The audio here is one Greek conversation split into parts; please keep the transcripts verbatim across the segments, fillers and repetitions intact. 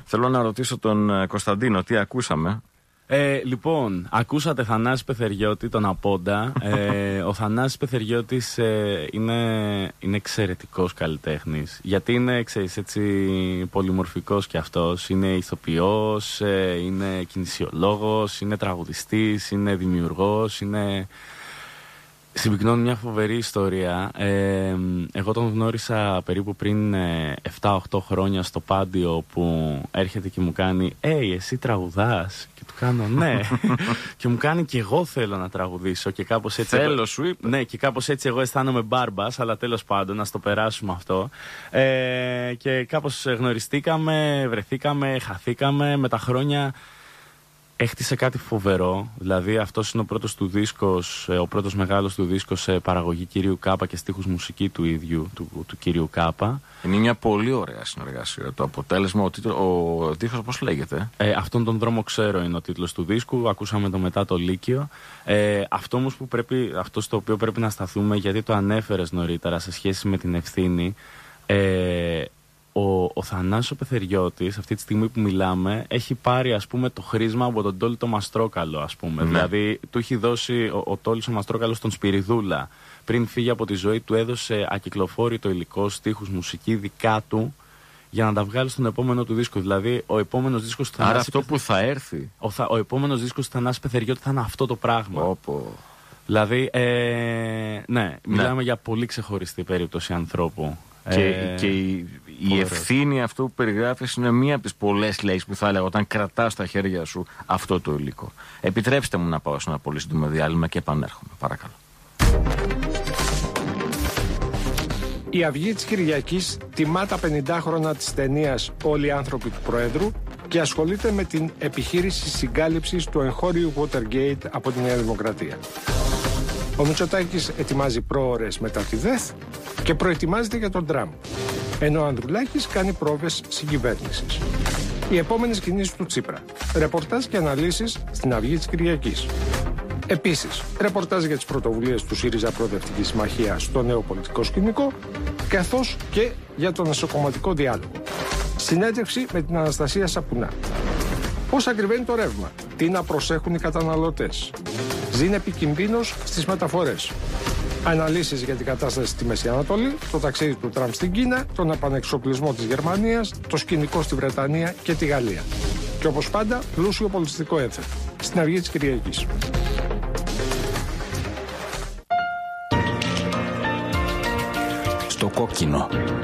Θέλω να ρωτήσω τον Κωνσταντίνο, τι ακούσαμε. Ε, λοιπόν, ακούσατε Θανάση Πεθεριώτη, τον Απόντα. Ε, ο Θανάσης Πεθεριώτης ε, είναι, είναι εξαιρετικός καλλιτέχνης. Γιατί είναι, ξέρεις, έτσι πολυμορφικός κι αυτός. Είναι ηθοποιός, ε, είναι κινησιολόγος, είναι τραγουδιστής, είναι δημιουργός, είναι... Συμπυκνώνει μια φοβερή ιστορία. Ε, εγώ τον γνώρισα περίπου πριν ε, επτά οκτώ χρόνια στο Πάντιο, που έρχεται και μου κάνει «Έι, εσύ τραγουδάς?» Και του κάνω «Ναι». Και μου κάνει «Και εγώ θέλω να τραγουδήσω». Και κάπως έτσι... Θέλω, εγώ... σου είπε. Ναι, και κάπως έτσι εγώ αισθάνομαι μπάρμπας, αλλά τέλος πάντων να στο περάσουμε αυτό. Ε, και κάπως γνωριστήκαμε, βρεθήκαμε, χαθήκαμε με τα χρόνια. Έχτισε κάτι φοβερό, δηλαδή αυτός είναι ο πρώτος του δίσκος, ο πρώτος μεγάλος του δίσκος σε παραγωγή κυρίου Κάπα και στίχους μουσική του ίδιου, του, του κυρίου Κάπα. Είναι μια πολύ ωραία συνεργασία. Το αποτέλεσμα, ο, τίτλο, ο δίσκος πώς λέγεται? Ε, αυτόν τον δρόμο ξέρω είναι ο τίτλος του δίσκου, ακούσαμε το μετά το Λύκειο. Ε, αυτό όμως που πρέπει, αυτό στο οποίο πρέπει να σταθούμε, γιατί το ανέφερες νωρίτερα σε σχέση με την ευθύνη, ε, Ο, ο Θανάσης ο Πεθεριώτης, αυτή τη στιγμή που μιλάμε, έχει πάρει, ας πούμε, το χρήσμα από τον Τόλι το Μαστρόκαλο, ας πούμε. Ναι. Δηλαδή, του έχει δώσει ο, ο Τόλις ο Μαστρόκαλος τον Σπυριδούλα. Πριν φύγει από τη ζωή, του έδωσε ακυκλοφόρητο υλικό, στίχους, μουσική δικά του, για να τα βγάλει στον επόμενο του δίσκο. Δηλαδή, ο επόμενος δίσκος του Θανάση. Άρα αυτό που θα έρθει. Ο, ο επόμενος δίσκος του Θανάση Πεθεριώτη θα είναι αυτό το πράγμα. Όπο. Δηλαδή, ε, ναι, ναι, μιλάμε για πολύ ξεχωριστή περίπτωση ανθρώπου. Και, ε, και η, η ευθύνη αυτού που περιγράφεις είναι μία από τις πολλές λέξεις που θα έλεγα όταν κρατάς στα χέρια σου αυτό το υλικό. Επιτρέψτε μου να πάω σε ένα πολύ σύντομο διάλειμμα και επανέρχομαι, παρακαλώ. Η Αυγή της Κυριακής τιμά τα πενήντα χρόνια της ταινίας «Όλοι οι άνθρωποι του Προέδρου» και ασχολείται με την επιχείρηση συγκάλυψης του εγχώριου Watergate από τη Νέα Δημοκρατία. Ο Μητσοτάκης ετοιμάζει πρόωρες μετά τη ΔΕΘ και προετοιμάζεται για τον Τραμπ, ενώ ο Ανδρουλάκης κάνει πρόβες συγκυβέρνησης. Οι επόμενες κινήσεις του Τσίπρα. Ρεπορτάζ και αναλύσεις στην Αυγή της Κυριακής. Επίσης, ρεπορτάζ για τις πρωτοβουλίες του ΣΥΡΙΖΑ Προοδευτική Συμμαχία στο νέο πολιτικό σκηνικό, καθώς και για τον εσωκομματικό διάλογο. Συνέντευξη με την Αναστασία Σαπουνά. Πώς ακριβένει το ρεύμα, τι να προσέχουν οι καταναλωτές. Ζήνε επικινδύνος στις μεταφορές. Αναλύσεις για την κατάσταση στη Μέση Ανατολή, το ταξίδι του Τραμπ στην Κίνα, τον επανεξοπλισμό της Γερμανίας, το σκηνικό στη Βρετανία και τη Γαλλία. Και όπως πάντα, πλούσιο πολιτιστικό ένθετο. Στην Αυγή της Κυριακής. Στο κόκκινο.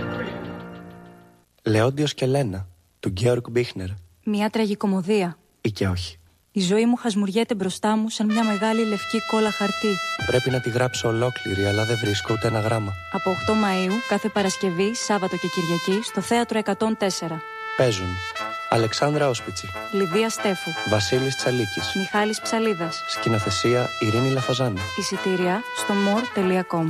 Λεόντιος και Λένα, του Γκέοργκ Μπίχνερ. Μια τραγικομωδία. Ή και όχι. Η ζωή μου χασμουριέται μπροστά μου σαν μια μεγάλη λευκή κόλλα χαρτί. Πρέπει να τη γράψω ολόκληρη, αλλά δεν βρίσκω ούτε ένα γράμμα. Από οκτώ Μαΐου, κάθε Παρασκευή, Σάββατο και Κυριακή, στο Θέατρο εκατόν τέσσερα. Παίζουν Αλεξάνδρα Όσπιτσι, Λιδία Στέφου, Βασίλης Τσαλίκης, Μιχάλης Ψαλίδας. Σκηνοθεσία Ειρήνη Λαφαζάνη. Εισιτήρια στο μορ τελεία κομ.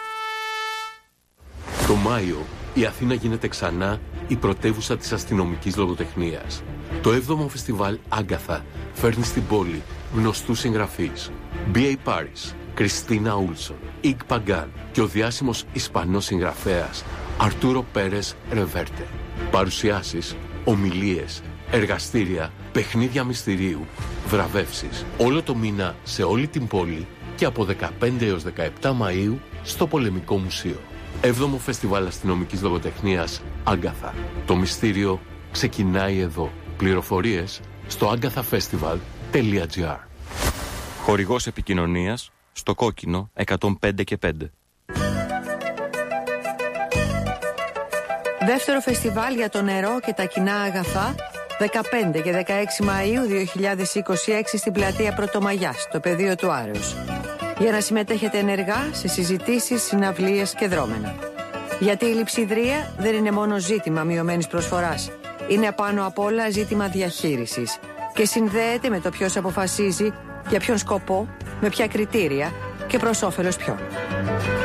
Το Μάιο, η Αθήνα γίνεται ξανά η πρωτεύουσα της αστυνομικής λογοτεχνίας. Το έβδομο φεστιβάλ Άγκαθα φέρνει στην πόλη γνωστούς συγγραφείς. μπι έι Paris, Κριστίνα Ούλσον, Ιγ Παγκάν και ο διάσημος Ισπανός συγγραφέας Αρτούρο Πέρες Ρεβέρτε. Παρουσιάσεις, ομιλίες, εργαστήρια, παιχνίδια μυστηρίου, βραβεύσεις. Όλο το μήνα σε όλη την πόλη και από δεκαπέντε έως δεκαεπτά Μαΐου στο Πολεμικό Μουσείο. Έβδομο φεστιβάλ αστυνομικής λογοτεχνίας Άγκαθα. Το μυστήριο ξεκινάει εδώ. Πληροφορίες στο άγκαθαφεστιβάλ τελεία τζι άρ. Χορηγός επικοινωνίας στο κόκκινο εκατόν πέντε και πέντε. Δεύτερο φεστιβάλ για το νερό και τα κοινά αγαθά, δεκαπέντε και δεκαέξι Μαΐου δύο χιλιάδες είκοσι έξι στην πλατεία Πρωτομαγιάς, στο πεδίο του Άρεως. Για να συμμετέχετε ενεργά σε συζητήσεις, συναυλίες και δρόμενα. Γιατί η λειψιδρία δεν είναι μόνο ζήτημα μειωμένης προσφοράς. Είναι απάνω απ' όλα ζήτημα διαχείρισης και συνδέεται με το ποιος αποφασίζει, για ποιον σκοπό, με ποια κριτήρια και προς όφελος ποιον.